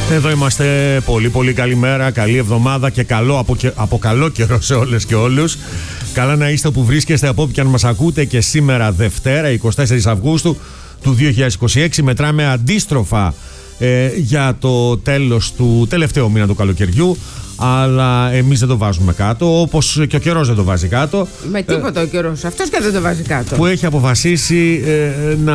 Εδώ είμαστε. Πολύ πολύ καλημέρα, καλή εβδομάδα και από καλό καιρό σε όλες και όλους. Καλά να είστε όπου βρίσκεστε, από όπου και αν μας ακούτε. Και σήμερα Δευτέρα, 24 Αυγούστου του 2026, μετράμε αντίστροφα για το τέλος του τελευταίου μήνα του καλοκαιριού. Αλλά εμείς δεν το βάζουμε κάτω, όπως και ο καιρός δεν το βάζει κάτω. Με τίποτα ο καιρός, αυτός και δεν το βάζει κάτω. Που έχει αποφασίσει να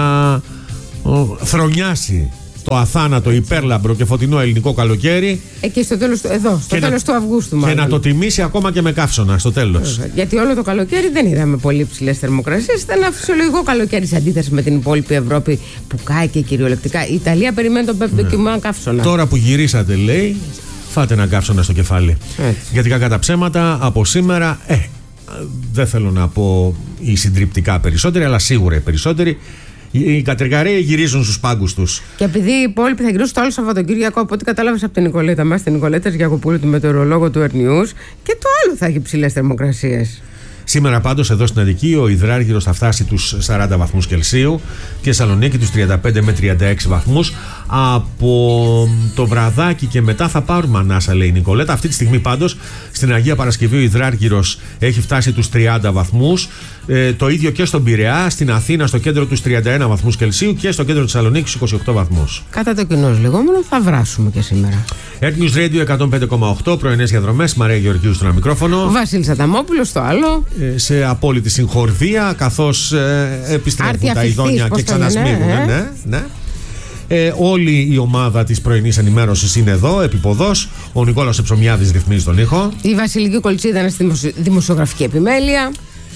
θρονιάσει το αθάνατο, υπέρλαμπρο και φωτεινό ελληνικό καλοκαίρι. Και στο τέλος, στο τέλος του Αυγούστου μάλλον. Και να το τιμήσει ακόμα και με καύσωνα στο τέλος. Γιατί όλο το καλοκαίρι δεν είδαμε πολύ ψηλές θερμοκρασίες. Ήταν ένα φυσιολογικό καλοκαίρι σε αντίθεση με την υπόλοιπη Ευρώπη που κάηκε κυριολεκτικά. Η Ιταλία περιμένει τον πέμπτο κύμα καύσωνα. Τώρα που γυρίσατε, λέει, φάτε ένα καύσωνα στο κεφάλι. Έτσι. Γιατί κακά τα ψέματα, από σήμερα, δεν θέλω να πω οι συντριπτικά περισσότεροι, αλλά σίγουρα οι περισσότεροι. Οι κατεργαρέοι γυρίζουν στους πάγκους τους. Και επειδή οι υπόλοιποι θα γυρίσουν το άλλο Σαββατοκύριακο, από ό,τι κατάλαβες από την Νικολέτα μας, την Νικολέτα Γιακοπούλου, τη μετεωρολόγο του Ερνιούς, και το άλλο θα έχει ψηλές θερμοκρασίες. Σήμερα πάντως εδώ στην Αττική ο υδράργυρος θα φτάσει τους 40 βαθμούς Κελσίου και Θεσσαλονίκη τους 35 με 36 βαθμούς. Από το βραδάκι και μετά θα πάρουμε ανάσα, λέει η Νικολέτα. Αυτή τη στιγμή πάντως στην Αγία Παρασκευή ο υδράργυρος έχει φτάσει τους 30 βαθμούς. Το ίδιο και στον Πειραιά, στην Αθήνα στο κέντρο τους 31 βαθμούς Κελσίου και στο κέντρο της Θεσσαλονίκης 28 βαθμούς. Κατά το κοινός λεγόμενο θα βράσουμε και σήμερα. Earth News Radio 105,8, πρωινές διαδρομές, Μαρία Γεωργίου στο ένα μικρόφωνο. Βασίλης Αδαμόπουλος στο άλλο. Σε απόλυτη συγχορδία, καθώς επιστρέφουν τα ειδόνια και ξανασμίγουν. Ναι. Όλη η ομάδα της πρωινής ενημέρωσης είναι εδώ, επιποδός. Ο Νικόλαος Εψωμιάδης ρυθμίζει τον ήχο. Η Βασιλική Κολτσίδα είναι στη δημοσιογραφική επιμέλεια.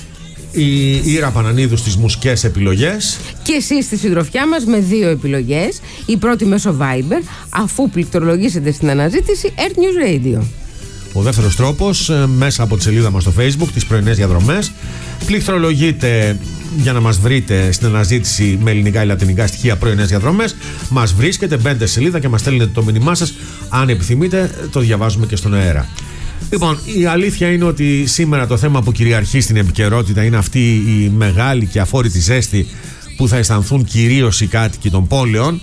Η Ήρα Πανανίδου στις μουσικές επιλογές. Και εσείς στη συντροφιά μας με 2 επιλογές. Η πρώτη μέσω Viber, αφού πληκτρολογήσετε στην αναζήτηση Earth News Radio. Ο δεύτερος τρόπος, μέσα από τη σελίδα μας στο Facebook, τις πρωινές διαδρομές. Πληκτρολογείτε για να μας βρείτε στην αναζήτηση με ελληνικά ή λατινικά στοιχεία πρωινές διαδρομές. Μας βρίσκετε, μπαίνετε στη σελίδα και μας στέλνετε το μήνυμά σας. Αν επιθυμείτε, το διαβάζουμε και στον αέρα. Λοιπόν, η αλήθεια είναι ότι σήμερα το θέμα που κυριαρχεί στην επικαιρότητα είναι αυτή η μεγάλη και αφόρητη ζέστη που θα αισθανθούν κυρίως οι κάτοικοι των πόλεων,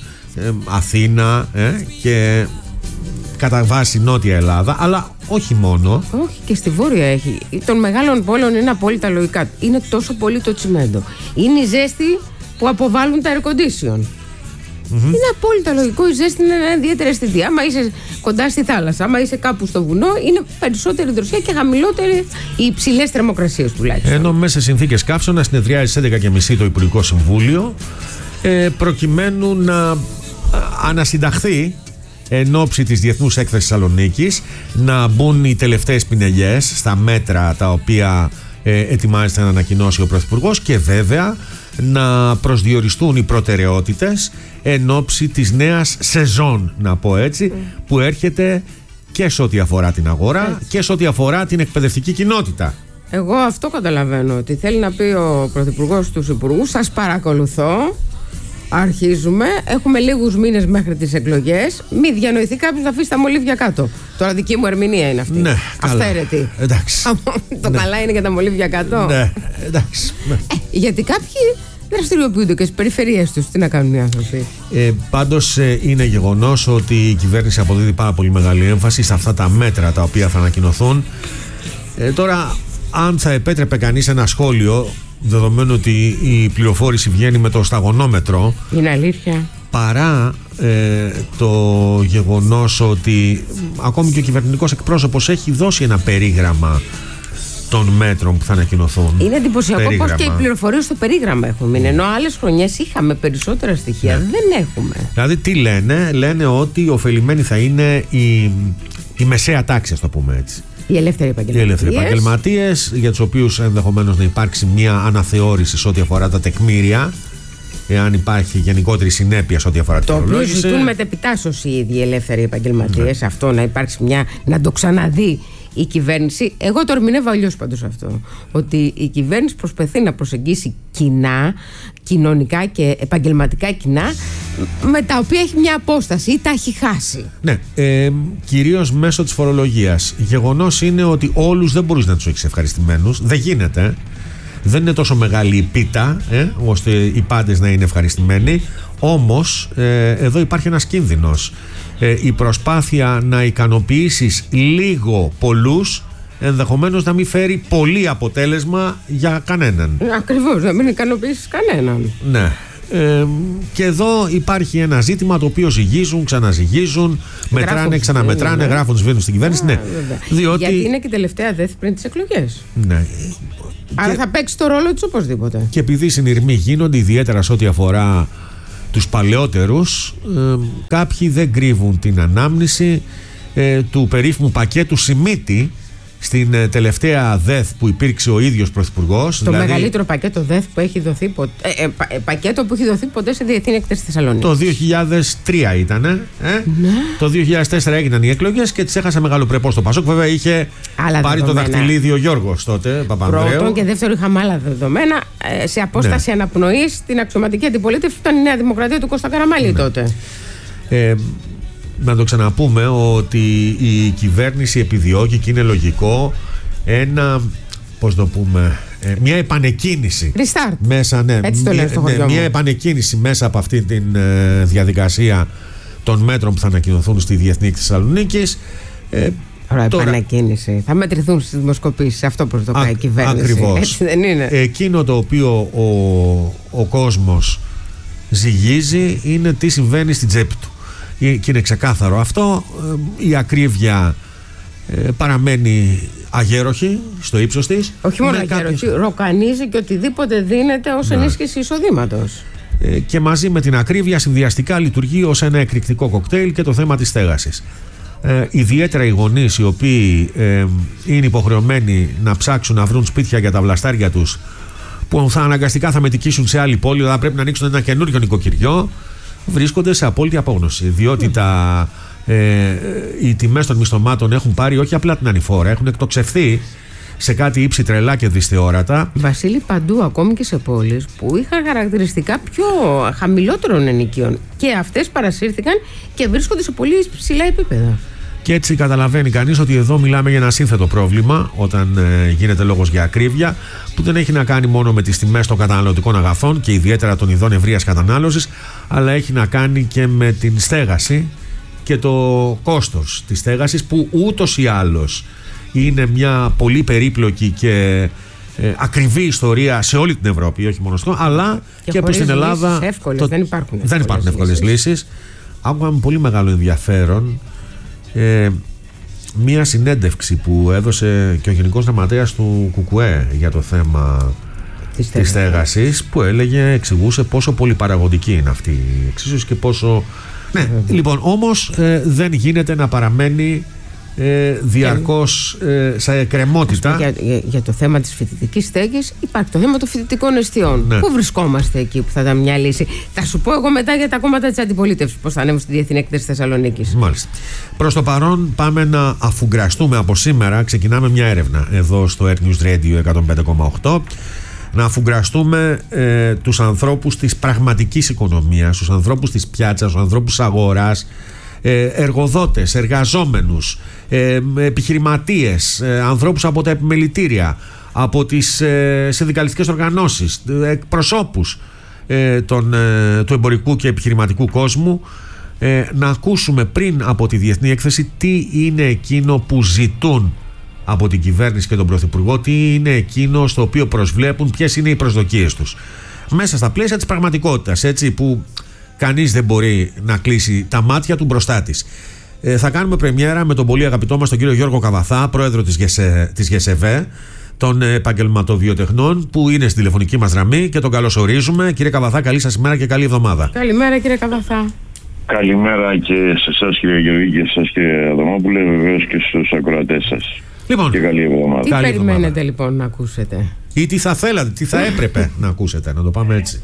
Αθήνα και κατά βάση Νότια Ελλάδα, αλλά όχι μόνο. Όχι, και στη Βόρεια έχει. Των μεγάλων πόλεων είναι απόλυτα λογικά. Είναι τόσο πολύ το τσιμέντο. Είναι η ζέστη που αποβάλλουν τα air condition. Είναι απόλυτα λογικό. Η ζέστη είναι ένα ιδιαίτερη αισθητή. Άμα είσαι κοντά στη θάλασσα, άμα είσαι κάπου στο βουνό, είναι περισσότερη δροσιά και χαμηλότερη οι υψηλές θερμοκρασίες τουλάχιστον. Ενώ μέσα σε συνθήκες καύσωνα συνεδριάζει στις 11.30 το Υπουργικό Συμβούλιο, προκειμένου να ανασυνταχθεί εν ώψη της Διεθνούς Έκθεσης Θεσσαλονίκης, να μπουν οι τελευταίες πινελιές στα μέτρα τα οποία ετοιμάζεται να ανακοινώσει ο Πρωθυπουργός και βέβαια να προσδιοριστούν οι προτεραιότητες εν ώψη της νέας σεζόν, να πω έτσι, που έρχεται και σε ό,τι αφορά την αγορά και σε ό,τι αφορά την εκπαιδευτική κοινότητα. Εγώ αυτό καταλαβαίνω, ότι θέλει να πει ο Πρωθυπουργός στους υπουργούς: σας παρακολουθώ, αρχίζουμε, έχουμε λίγους μήνες μέχρι τις εκλογές, μη διανοηθεί κάποιος να αφήσει τα μολύβια κάτω. Τώρα δική μου ερμηνεία είναι αυτή. Ναι, αυθαίρετη. Εντάξει. Το καλά είναι για τα μολύβια κάτω. Ναι, εντάξει. Γιατί κάποιοι δραστηριοποιούνται και στις περιφερειές τους. Τι να κάνουν οι άνθρωποι. Πάντως είναι γεγονός ότι η κυβέρνηση αποδίδει πάρα πολύ μεγάλη έμφαση σε αυτά τα μέτρα τα οποία θα ανακοινωθούν. Τώρα, αν θα επέτρεπε κανείς ένα σχόλιο, δεδομένου ότι η πληροφόρηση βγαίνει με το σταγονόμετρο, είναι αλήθεια, παρά το γεγονός ότι ακόμη και ο κυβερνητικός εκπρόσωπος έχει δώσει ένα περίγραμμα των μέτρων που θα ανακοινωθούν. Είναι εντυπωσιακό πως και οι πληροφορίες στο περίγραμμα έχουν μείνει, ενώ άλλες χρονιές είχαμε περισσότερα στοιχεία. Δεν έχουμε. Δηλαδή τι λένε ότι ωφελημένοι θα είναι η μεσαία τάξη, ας το πούμε έτσι. Οι ελεύθεροι επαγγελματίες, για τους οποίους ενδεχομένως να υπάρξει μια αναθεώρηση σε ό,τι αφορά τα τεκμήρια, εάν υπάρχει γενικότερη συνέπεια σε ό,τι αφορά την φορολόγηση. Το οποίο ζητούν μετεπιτάσσως οι ίδιοι ελεύθεροι επαγγελματίες, αυτό να υπάρξει να το ξαναδεί η κυβέρνηση. Εγώ το ερμηνεύω αλλιώς πάντως αυτό. Ότι η κυβέρνηση προσπαθεί να προσεγγίσει κοινά, κοινωνικά και επαγγελματικά κοινά, με τα οποία έχει μια απόσταση ή τα έχει χάσει. Ναι, κυρίως μέσω της φορολογίας. Γεγονός είναι ότι όλους δεν μπορείς να τους έχεις ευχαριστημένους. Δεν γίνεται. Δεν είναι τόσο μεγάλη η πίτα, ώστε οι πάντες να είναι ευχαριστημένοι. Όμως εδώ υπάρχει ένας κίνδυνος. Η προσπάθεια να ικανοποιήσεις λίγο πολλούς ενδεχομένως να μην φέρει πολύ αποτέλεσμα για κανέναν. Ακριβώς, να μην ικανοποιήσεις κανέναν. Ναι. Και εδώ υπάρχει ένα ζήτημα το οποίο ζυγίζουν, ξαναζυγίζουν, μετράνε, ξαναμετράνε, γράφουν, σβήνουν στην κυβέρνηση. Ναι, διότι... Γιατί είναι και η τελευταία ΔΕΘ πριν τις εκλογές. Ναι. Άρα θα παίξει το ρόλο της οπωσδήποτε. Και επειδή συνειρμοί γίνονται, ιδιαίτερα σε ό,τι αφορά τους παλαιότερους, κάποιοι δεν κρύβουν την ανάμνηση του περίφημου πακέτου Σιμίτη στην τελευταία ΔΕΘ που υπήρξε ο ίδιος πρωθυπουργός. Το μεγαλύτερο πακέτο ΔΕΘ που έχει δοθεί πακέτο που έχει δοθεί ποτέ σε διεθνή έκθεση Θεσσαλονίκη. Το 2003 ήταν. Ναι. Το 2004 έγιναν οι εκλογές και τις έχασε μεγαλοπρεπώς το Πασόκ. Βέβαια είχε πάρει το δαχτυλίδι ο Γιώργος τότε, Παπανδρέου. Πρώτον και δεύτερον, είχαμε άλλα δεδομένα σε απόσταση αναπνοής στην αξιωματική αντιπολίτευση που ήταν η Νέα Δημοκρατία του Κώστα Καραμανλή τότε. Να το ξαναπούμε ότι η κυβέρνηση επιδιώκει, και είναι λογικό, μια επανεκκίνηση. Restart. Μέσα, μια επανεκκίνηση μέσα από αυτή τη διαδικασία των μέτρων που θα ανακοινωθούν στη Διεθνή Έκθεση Θεσσαλονίκης. Επανεκκίνηση. Θα μετρηθούν στις δημοσκοπήσεις. Αυτό προσδοκάει η κυβέρνηση. Ακριβώς. Έτσι δεν είναι? Εκείνο το οποίο ο κόσμος ζυγίζει είναι τι συμβαίνει στην τσέπη του. Και είναι ξεκάθαρο αυτό. Η ακρίβεια παραμένει αγέροχη στο ύψος της. Όχι μόνο αγέροχη, ροκανίζει και οτιδήποτε δίνεται ως ενίσχυση εισοδήματος. Και μαζί με την ακρίβεια συνδυαστικά λειτουργεί ως ένα εκρηκτικό κοκτέιλ και το θέμα της στέγασης. Ιδιαίτερα οι γονείς οι οποίοι είναι υποχρεωμένοι να ψάξουν να βρουν σπίτια για τα βλαστάρια τους, που αναγκαστικά θα μετικήσουν σε άλλη πόλη, θα πρέπει να ανοίξουν ένα καινούριο νοικοκυριό, βρίσκονται σε απόλυτη απόγνωση, διότι οι τιμές των μισθωμάτων έχουν πάρει όχι απλά την ανηφόρα, έχουν εκτοξευθεί σε κάτι ύψη τρελά και δυσθεώρατα. Βασίλη, παντού, ακόμη και σε πόλεις που είχαν χαρακτηριστικά πιο χαμηλότερων ενοικίων, και αυτές παρασύρθηκαν και βρίσκονται σε πολύ ψηλά επίπεδα. Και έτσι καταλαβαίνει κανείς ότι εδώ μιλάμε για ένα σύνθετο πρόβλημα όταν γίνεται λόγος για ακρίβεια, που δεν έχει να κάνει μόνο με τις τιμές των καταναλωτικών αγαθών και ιδιαίτερα των ειδών ευρείας κατανάλωσης, αλλά έχει να κάνει και με την στέγαση και το κόστος της στέγασης, που ούτως ή άλλως είναι μια πολύ περίπλοκη και ακριβή ιστορία σε όλη την Ευρώπη, όχι μόνο στο, αλλά και προς την Ελλάδα. Δεν υπάρχουν εύκολες λύσεις. Άκουγα με πολύ μεγάλο ενδιαφέρον μία συνέντευξη που έδωσε και ο Γενικός Γραμματέας του ΚΚΕ για το θέμα της στέγασης, που εξηγούσε πόσο πολυπαραγωγική είναι αυτή η εξίσωση και πόσο... Ναι, λοιπόν, όμως δεν γίνεται να παραμένει διαρκώς σε εκκρεμότητα. Για το θέμα της φοιτητικής στέγης υπάρχει το θέμα των φοιτητικών εστιών. Ναι. Πού βρισκόμαστε εκεί που θα ήταν μια λύση? Θα σου πω εγώ μετά για τα κόμματα της αντιπολίτευσης πώς θα ανέβουν στη Διεθνή Έκθεση Θεσσαλονίκης. Μάλιστα. Προς το παρόν πάμε να αφουγκραστούμε από σήμερα. Ξεκινάμε μια έρευνα εδώ στο Air News Radio 105,8. Να αφουγκραστούμε τους ανθρώπους της πραγματικής οικονομίας, τους ανθρώπους της πιάτσας, τους ανθρώπους της αγοράς, εργοδότες, εργαζόμενους, επιχειρηματίες, ανθρώπους από τα επιμελητήρια, από τις συνδικαλιστικές οργανώσεις, εκπροσώπους του εμπορικού και επιχειρηματικού κόσμου, να ακούσουμε πριν από τη Διεθνή Έκθεση τι είναι εκείνο που ζητούν από την κυβέρνηση και τον Πρωθυπουργό, τι είναι εκείνο στο οποίο προσβλέπουν, ποιες είναι οι προσδοκίες τους μέσα στα πλαίσια της πραγματικότητας, έτσι, που κανείς δεν μπορεί να κλείσει τα μάτια του μπροστά της. Θα κάνουμε πρεμιέρα με τον πολύ αγαπητό μας τον κύριο Γιώργο Καβαθά, πρόεδρο της ΓΕΣΕΒΕ των επαγγελματοβιοτεχνών, που είναι στη τηλεφωνική μας γραμμή και τον καλωσορίζουμε. Κύριε Καβαθά, καλή σας ημέρα και καλή εβδομάδα. Καλημέρα, κύριε Καβαθά. Καλημέρα και σε εσάς, κύριε Γεωργή, και σε εσάς, κύριε Αδαμόπουλε, βεβαίως και στους ακροατές σας. Λοιπόν, και καλή εβδομάδα. Τι περιμένετε λοιπόν να ακούσετε? Ή τι θα θέλατε, τι θα έπρεπε να ακούσετε, να το πάμε έτσι?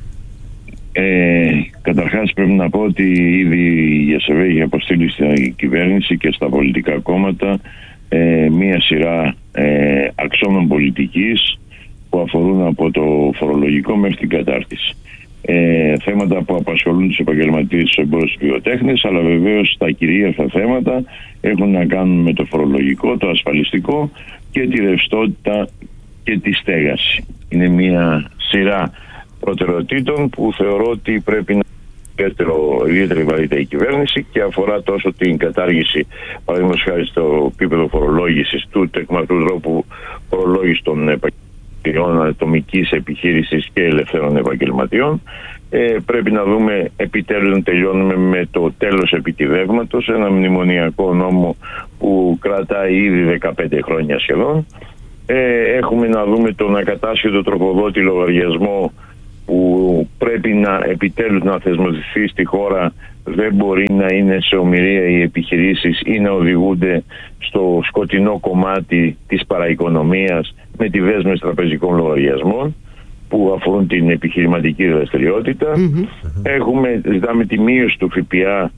Καταρχάς πρέπει να πω ότι ήδη η ΓΕΣΕΒΕ έχει αποστείλει στην κυβέρνηση και στα πολιτικά κόμματα μία σειρά αξώνων πολιτικής που αφορούν από το φορολογικό μέχρι την κατάρτιση. Θέματα που απασχολούν τους επαγγελματίες, τους εμπόρους και βιοτέχνες, αλλά βεβαίως τα κυρίαρχα θέματα έχουν να κάνουν με το φορολογικό, το ασφαλιστικό και τη ρευστότητα και τη στέγαση. Είναι μία σειρά προτεραιοτήτων που θεωρώ ότι πρέπει να ιδιαίτερη βαρύτητα η κυβέρνηση και αφορά τόσο την κατάργηση, παραδείγματος χάρη στο επίπεδο φορολόγησης του τεκμαρτού τρόπου φορολόγησης των επαγγελματιών, ατομικής επιχείρησης και ελευθέρων επαγγελματιών. Πρέπει να δούμε επιτέλους να τελειώνουμε με το τέλος επιτιδεύματος, ένα μνημονιακό νόμο που κρατάει ήδη 15 χρόνια σχεδόν. Έχουμε να δούμε τον ακατάσχετο τροφοδότη λογαριασμό που πρέπει να επιτέλους να θεσμοθετηθεί στη χώρα. Δεν μπορεί να είναι σε ομοιρία οι επιχειρήσεις ή να οδηγούνται στο σκοτεινό κομμάτι της παραοικονομίας με τη δέσμευση τραπεζικών λογαριασμών που αφορούν την επιχειρηματική δραστηριότητα. Ζητάμε τη μείωση του ΦΠΑ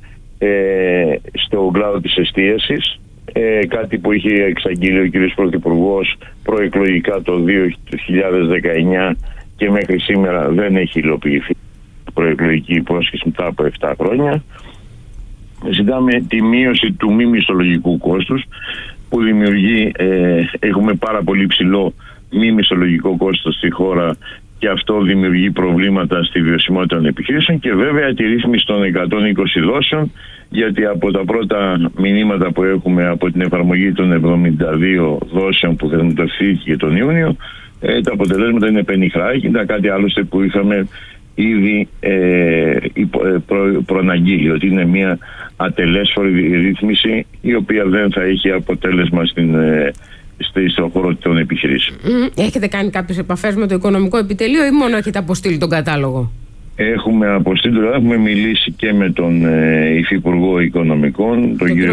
στον κλάδο της εστίασης, κάτι που είχε εξαγγείλει ο κ. Πρωθυπουργός προεκλογικά το 2019 και μέχρι σήμερα δεν έχει υλοποιηθεί προεκλογική υπόσχεση μετά από 7 χρόνια. Ζητάμε τη μείωση του μη μισθολογικού κόστους που δημιουργεί, έχουμε πάρα πολύ ψηλό μη μισθολογικό κόστος στη χώρα και αυτό δημιουργεί προβλήματα στη βιωσιμότητα των επιχειρήσεων, και βέβαια τη ρύθμιση των 120 δόσεων, γιατί από τα πρώτα μηνύματα που έχουμε από την εφαρμογή των 72 δόσεων που θεσμοθετήθηκε τον Ιούνιο, τα αποτελέσματα είναι πενιχρά. Ήταν κάτι άλλωστε που είχαμε ήδη προαναγγείλει, ότι είναι μια ατελέσφορη ρύθμιση η οποία δεν θα έχει αποτέλεσμα στον χώρο των επιχειρήσεων. Έχετε κάνει κάποιες επαφές με το οικονομικό επιτελείο ή μόνο έχετε αποστείλει τον κατάλογο? Έχουμε μιλήσει και με τον Υφυπουργό Οικονομικών,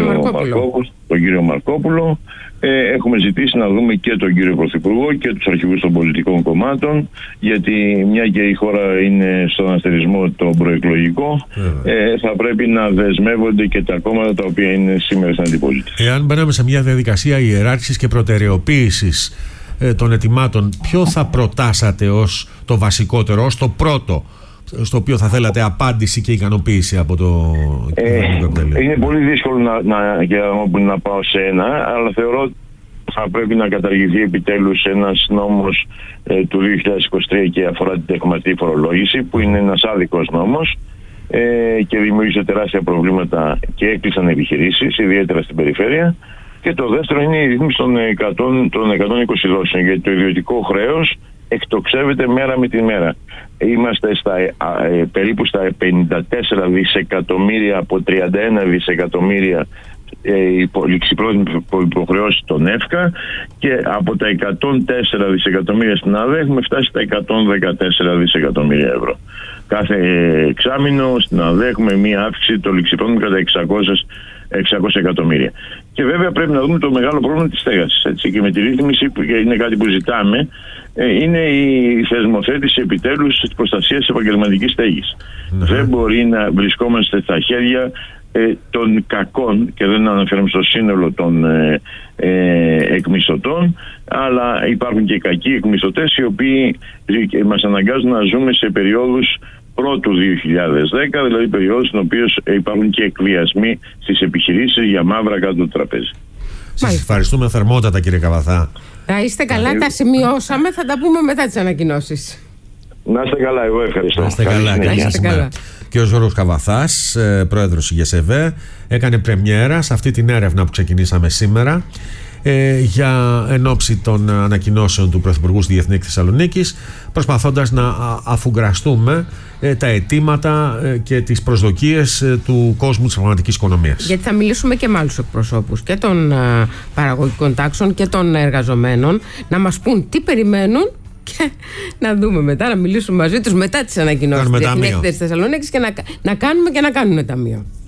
τον κύριο Μαρκόπουλο. Έχουμε ζητήσει να δούμε και τον κύριο Πρωθυπουργό και τους αρχηγούς των πολιτικών κομμάτων, γιατί μια και η χώρα είναι στον αστερισμό το προεκλογικό, θα πρέπει να δεσμεύονται και τα κόμματα τα οποία είναι σήμερα στην αντιπολίτευση. Εάν μπαίναμε σε μια διαδικασία ιεράρχησης και προτεραιοποίησης των αιτημάτων, ποιο θα προτάσατε ως το βασικότερο, ως το πρώτο, στο οποίο θα θέλατε απάντηση και ικανοποίηση από το κοινωνικό επιτελείο? Είναι πολύ δύσκολο να πάω σε ένα, αλλά θεωρώ ότι θα πρέπει να καταργηθεί επιτέλους ένας νόμος του 2023 και αφορά την τεκματή φορολόγηση, που είναι ένας άδικος νόμος και δημιούργησε τεράστια προβλήματα και έκλεισαν επιχειρήσεις, ιδιαίτερα στην περιφέρεια. Και το δεύτερο είναι η ρύθμιση των 120 δόσεων, γιατί το ιδιωτικό χρέος εκτοξεύεται μέρα με τη μέρα. Είμαστε περίπου στα 54 δισεκατομμύρια από 31 δισεκατομμύρια ληξιπρόθεσμες υποχρεώσεις στον ΕΦΚΑ, και από τα 104 δισεκατομμύρια στην ΑΔΕ έχουμε φτάσει στα 114 δισεκατομμύρια ευρώ. Κάθε εξάμηνο στην ΑΔΕ έχουμε μία αύξηση των ληξιπρόθεσμων κατά 600 εκατομμύρια. Και βέβαια πρέπει να δούμε το μεγάλο πρόβλημα της στέγασης. Έτσι, και με τη ρύθμιση, που είναι κάτι που ζητάμε, είναι η θεσμοθέτηση επιτέλους της προστασίας της επαγγελματικής στέγης. Δεν μπορεί να βρισκόμαστε στα χέρια των κακών, και δεν αναφέρομαι στο σύνολο των εκμισθωτών, αλλά υπάρχουν και κακοί εκμισθωτές οι οποίοι μας αναγκάζουν να ζούμε σε περιόδους πρώτου 2010, δηλαδή περιόδους στην οποία υπάρχουν και εκβιασμοί στις επιχειρήσεις για μαύρα κάτω το τραπέζι. Σας ευχαριστούμε θερμότατα, κύριε Καβαθά. Να είστε καλά, τα σημειώσαμε, θα τα πούμε μετά τις ανακοινώσεις. Να είστε καλά, εγώ ευχαριστώ. Να είστε καλά. Και ο Γιώργος Καβαθάς, πρόεδρος της ΓΕΣΕΒΕ, έκανε πρεμιέρα σε αυτή την έρευνα που ξεκινήσαμε σήμερα για εν ώψη των ανακοινώσεων του Πρωθυπουργού στη Διεθνή Έκθεση Θεσσαλονίκης, προσπαθώντας να αφουγκραστούμε τα αιτήματα και τις προσδοκίες του κόσμου της πραγματικής οικονομίας. Γιατί θα μιλήσουμε και με άλλους εκπροσώπους και των παραγωγικών τάξεων και των εργαζομένων, να μας πούν τι περιμένουν, και να δούμε μετά, να μιλήσουμε μαζί τους μετά τις ανακοινώσεις της Διεθνής Έκθεσης Θεσσαλονίκης και να κάνουμε και να κάνουν ταμείο.